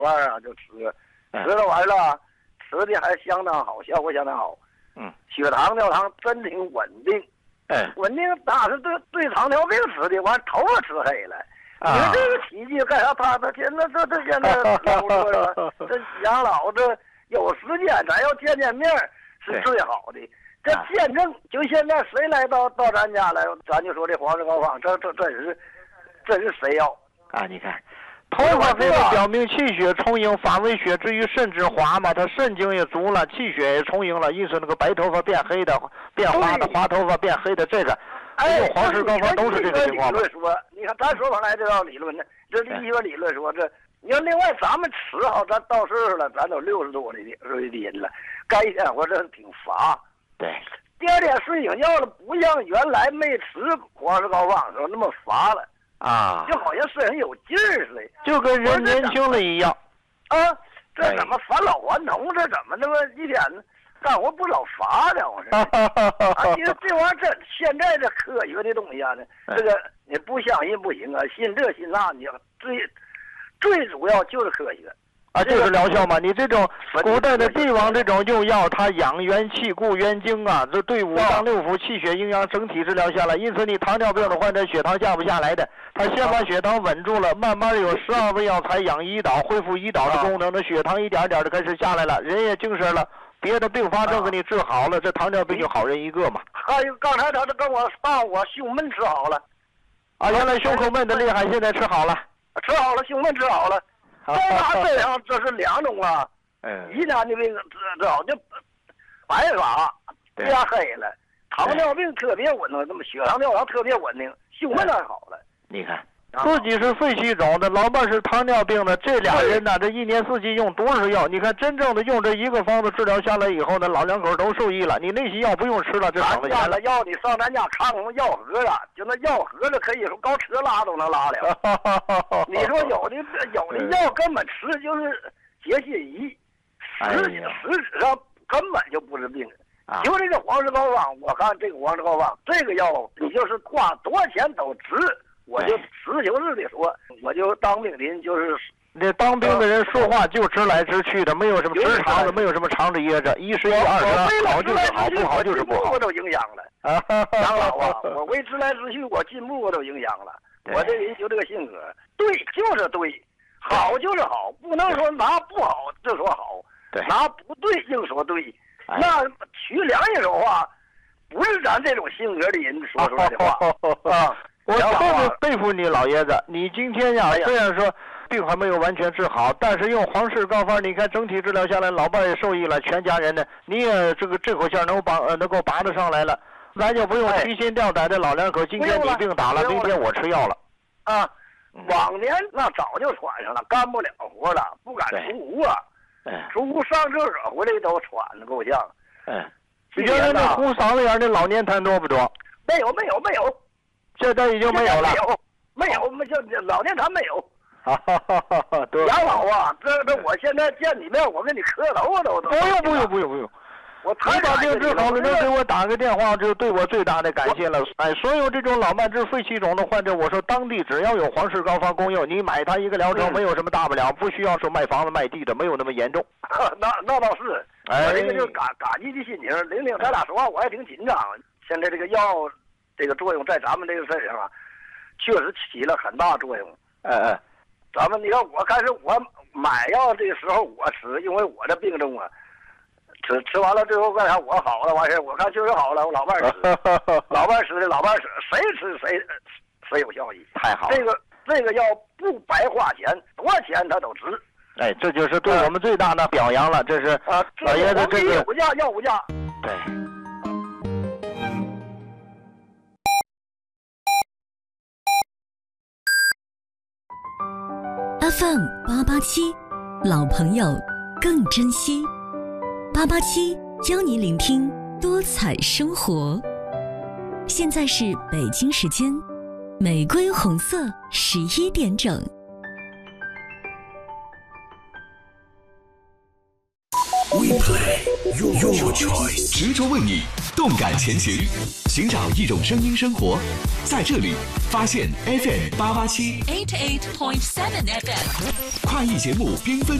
饭啊就吃，吃了完了，吃的还相当好，效果相当好。血糖尿糖真挺稳定。稳定，那是对糖尿病吃的，完头发吃黑了。你说这个体积干啥？他现在这现在这养老这有时间，咱要见面是最好的。这见证，就现在谁来到咱家来，咱就说这黄石膏方，这是谁要啊？你看，头发黑的表明气血充盈，发为血至于肾之滑嘛，它肾精也足了，气血也充盈了，因此那个白头发变黑的、变花的、花头发变黑的，这个用黄石膏方都是这个情况。 说，你看咱说上来这套理论呢，这医学理论说这，你看另外咱们吃好，咱到岁数了，咱都60多的人了，该天活这挺乏。 对。 第二天睡醒觉了，不像原来没吃黄石膏方的时候那么乏了啊， 就好像身上有劲儿似的， 就跟人年轻了一样。 啊，这怎么返老还童？这怎么那么一天干活不老乏的？我说，啊，其实这玩意儿现在这科学的东西啊，这个你不相信不行啊，信这信那，你最主要就是科学。 啊，就是疗效嘛！你这种古代的帝王这种用药，它养元气、固元精啊，这对五脏六腑、气血、营养整体治疗下来。因此，你糖尿病的患者血糖降不下来的，他先把血糖稳住了，慢慢有12味药材养胰岛，恢复胰岛的功能，那血糖一点点的开始下来了，人也精神了，别的并发症给你治好了，这糖尿病就好人一个嘛。 还有刚才他跟我我胸闷吃好了， 啊，原来胸口闷的厉害，现在吃好了， 胸闷吃好了。到他身上这是2种啊，一天的病治好就白发变黑了，糖尿病特别稳定，那么血糖尿糖特别稳定，胸闷还好了。 你看，自己是肺气肿的，老伴是糖尿病的，这俩人呢，这一年4季用多少药？你看，真正的用这一个方子治疗下来以后呢，老两口都受益了。你那些药不用吃了，这省了钱了。 药你上咱家看看药盒了，就那药盒子可以说高车拉都能拉了。你说有的药根本吃就是解心仪，实质上根本就不是病。就这个黄石膏方，我看这个黄石膏方这个药，你就是花多少钱都值。我就实求是的说，我就当兵的就是那当兵的人说话就直来直去的，没有什么直肠子，没有什么长着掖着，一是1，2是好就是好，不好就是不好。 我都影响了。养老啊，我为直来直去，我进步我都影响了。我这人就这个性格，对就是对，好就是好，不能说拿不好就说好，拿不对硬说对。那徐良一说话，不是咱这种性格的人说出来的话啊。 我特别佩服你老爷子，你今天呀，虽然说病还没有完全治好，但是用黄石膏方，你看整体治疗下来，老伴也受益了，全家人呢，你也这口气能够拔得上来了，咱就不用提心吊胆的老两口，今天你病打了，明天我吃药了。 啊，往年那早就喘上了，干不了活了，不敢出屋啊，出屋上厕所回来都喘得够呛。 你觉得那呼嗓子眼那老年痰多不多？ 没有。 现在已经没有了， 没有，就老年痰没有。 养老啊，这我现在见你面，我跟你磕头我都。 不用。我你把病治好了，能给我打个电话，就对我最大的感谢了。所有这种老慢支、肺气肿的患者，我说当地只要有黄石膏方供应，你买它一个疗程，没有什么大不了，不需要说卖房子卖地的，没有那么严重。 那倒是，我这个就是感激的心情。玲玲，咱俩说话我还挺紧张。现在这个药。这个作用在咱们这个身上啊，确实起了很大作用。咱们你看，我开始我买药这个时候我吃，因为我的病症啊，吃完了最后干啥我好了完事我看确实好了，我老伴吃，老伴吃，谁吃谁有效益。 太好了， 这个药不白花钱，多少钱他都值。 这就是对我们最大的表扬了，这是老爷子这个药无价。 对。 FM 887，老朋友更珍惜。887教你聆听多彩生活。现在是北京时间玫瑰红色11点整。 We play your choice， 执着为你，动感前行。 寻找一种声音生活，在这里发现 FM 887 88.7 FM， 快意节目缤纷